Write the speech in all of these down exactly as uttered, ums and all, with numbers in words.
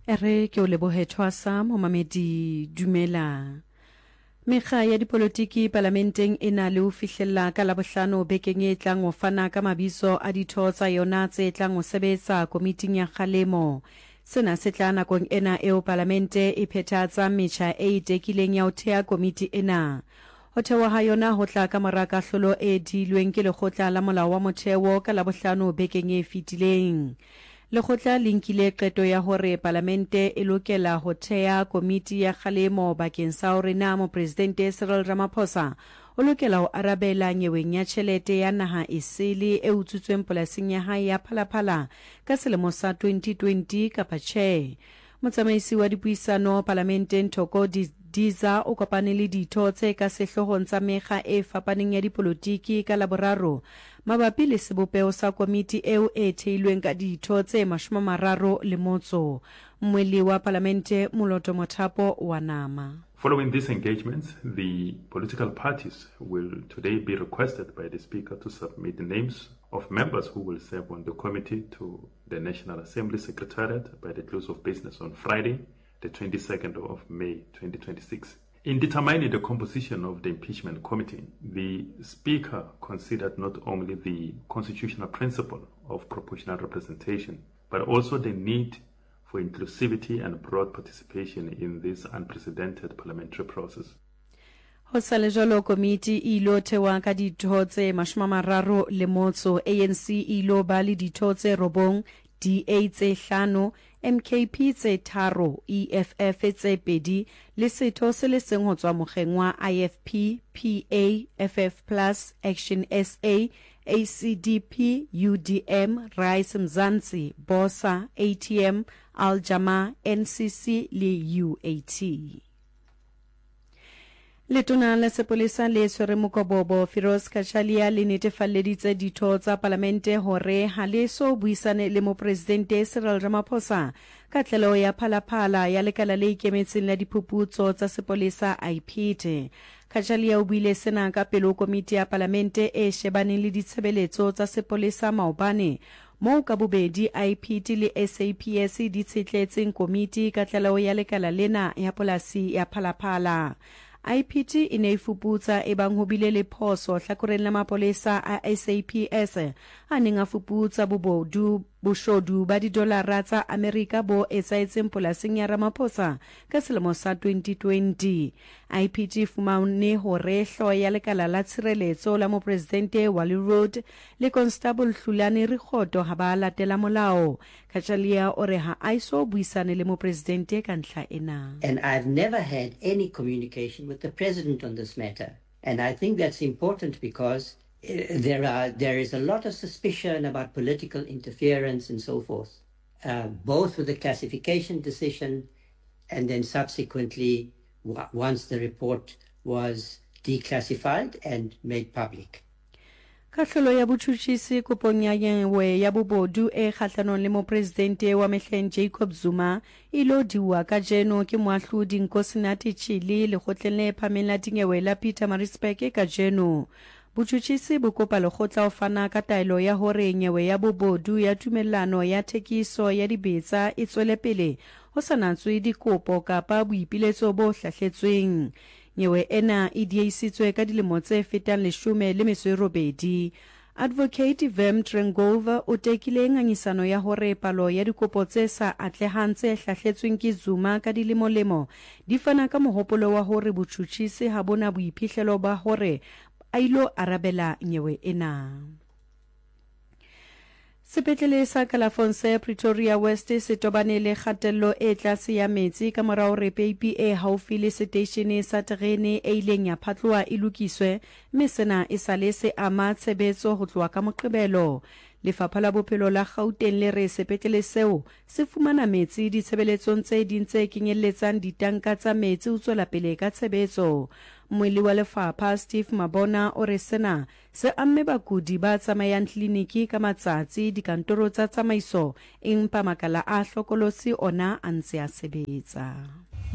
Ere ke o lebohe Thwasa Momamedi dumela. Mekga ya dipolitiki parlamenteng e na le ho fihlella ka Labohlano bekeng e tlang ho fana ka mabiso a ditho tsa yona tse tlang ho sebetsa komiting ya kgalemo. Sena se tla nakong ena eo parlamente e phethatsang metjha e itekileng ya ho thea komiti ena. Ho thewa ha yona ho tla ka mora kahlolo e dilweng ke lekgotla la molao wa motheo ka Labohlano bekeng e fetileng. Lekgotla le nkile qeto ya hore parlamente e lokela ho thea komiti ya kgalemo bakeng sa hore na mopresidente Cyril Ramaphosa o lokela ho arabela nyeweng ya tjhelete ya naha esele e utsutsweng polasing ya hae ya Phalaphala ka selemo sa twenty twenty kapa tjhe. Motsamaisi wa dipuisano parlamenteng Thoko Diza o kopane le ditho tse ka sehlohong tsa mekga e fapaneng ya dipolitiki ka Laboraro mabapi le sebopeo sa komiti eo e theilweng ka ditho tse mashome mararo le motso. Mmweli wa parlamente Moloto Mothapo wa nama. Following these engagements, the political parties will today be requested by the Speaker to submit the names of members who will serve on the committee to the National Assembly Secretariat by the close of business on Friday, the twenty-second of May twenty twenty-six. In determining the composition of the impeachment committee, the Speaker considered not only the constitutional principle of proportional representation, but also the need for inclusivity and broad participation in this unprecedented parliamentary process. Ho sale jwalo komiti e ilo thewa ka ditho tse mashome mararo le motso, A N C ilo ba le ditho tse robong, D A tse hlano, M K P tse tharo, E F F tse pedi, le setho se le seng ho tswa mokgeng wa I F P, P A, F F plus, Action S A, A C D P, U D M, Rise Mzansi, Bosa, A T M, Al Jama, N C C le U A T. Letona la sepolesa le tshwere Mokobobo Firoz Kachalia le netefalleditse ditho tsa parlamente hore ha le so buisane le mopresidente Cyril Ramaphosa ka tlelo ya Phalaphala ya lekala le ikemetseng la diphuputso tsa sepolesa I P T. Kachalia o buile sena ka pelo komiti ya parlamente e shebaneng le ditshebeletso tsa sepolesa maobane mo ka bobedi I P T le S A P S di tshetletseng komiti ka tlelo ya lekala lena ya polasi ya Phalaphala. I P T e ne e fuputsa e bang ho bile le phoso hlakoreng la mapolesa a S A P S a neng a fuputsa bobodu boshodu ba didolara tsa Amerika bo etsaetseng polasing ya Ramaphosa ka selemo sa twenty twenty. I P T fumane hore hlo ya lekala la tshireletso la mopresidente Wally Road le Constable Hlulane Rikgoto ha ba latela molao. Kachalia o re ha a iso buisane le mopresidente ka ntlha ena. And I've never had any communication with the president on this matter. And I think that's important because There are there is a lot of suspicion about political interference and so forth, uh, both with the classification decision and then subsequently w once the report was declassified and made public. Kahlolo ya botjhutjhisi kopong ya yenwe ya bobodu e kgahlanong le mopresidente wa mehleng Jacob Zuma ilo diwa ka jeno ke moahlodi Nkosinathi Chili le kgotleng le phahameng la dinyewe la Pietermaritzburg ka jeno. Botjhutjhisi bo kopa lekgotla ho fana ka taelo ya hore nyewe ya bobodu ya tumellano ya thekiso ya dibetsa e tswele pele ho sa natswe dikopo kapa boipiletso bo hlahletsweng. Nyewe ena e diehisitswe ka dilemo tse fetang leshome le metso e robedi. Advocate Vem Trengova o tekile ngangisano ya hore palo ya dikopo tse sa atlehang tse hlahletsweng ke Zuma ka dilemolemo di fana ka mohopolo wa hore botjhutjhisi ha bona boiphihlelo ba hore ailo arabela nyewe ena. Sepetlele sa Kalafonse Pretoria West se tobane le kgatello e tlase ya metsi ka mora hore peipi e haufi le seteišene sa terene e ileng ya phatloha e lokiswe, mme sena e sale se ama tshebetso ho tloha ka Moqebelo. Lefapha la Bophelo la Gauteng le re sepetlele seo se fumana metsi ditshebeletsong tse ding tse kenyelletsang ditanka tsa metsi ho tswela pele ka tshebetso. Mweli wa lefapha Steve Mabona o re sena se amme bakudi ba tsamayang kliniki ka matsatsi dikantoro tsa tsamaiso empa makala a hlokolosi ona a ntse a sebetsa.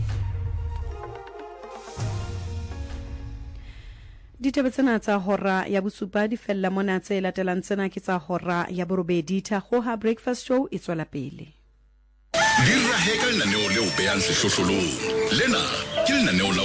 Ditaba tsena tsa hora ya bosupa di fella mona tse latelang tsena ke tsa hora ya borobedi tha go ha breakfast show e tswela pele. di raheka lenaneo leo behang sehlohlolong lena ke lenaneo la